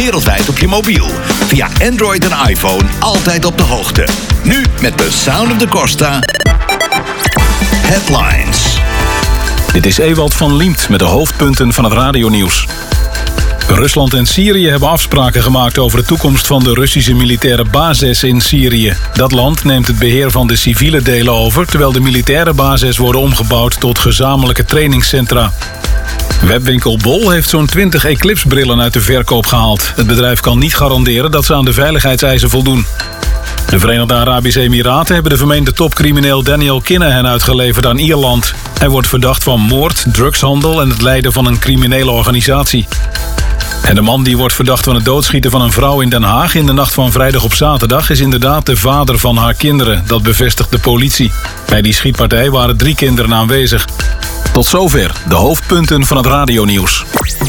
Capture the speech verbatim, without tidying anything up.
Wereldwijd op je mobiel. Via Android en iPhone altijd op de hoogte. Nu met de Sound of the Costa Headlines. Dit is Ewald van Liemt met de hoofdpunten van het radionieuws. Rusland en Syrië hebben afspraken gemaakt over de toekomst van de Russische militaire bases in Syrië. Dat land neemt het beheer van de civiele delen over, terwijl de militaire bases worden omgebouwd tot gezamenlijke trainingscentra. Webwinkel Bol heeft zo'n twintig Eclipse-brillen uit de verkoop gehaald. Het bedrijf kan niet garanderen dat ze aan de veiligheidseisen voldoen. De Verenigde Arabische Emiraten hebben de vermeende topcrimineel Daniel Kinahan uitgeleverd aan Ierland. Hij wordt verdacht van moord, drugshandel en het leiden van een criminele organisatie. En de man die wordt verdacht van het doodschieten van een vrouw in Den Haag in de nacht van vrijdag op zaterdag is inderdaad de vader van haar kinderen. Dat bevestigt de politie. Bij die schietpartij waren drie kinderen aanwezig. Tot zover de hoofdpunten van het radionieuws.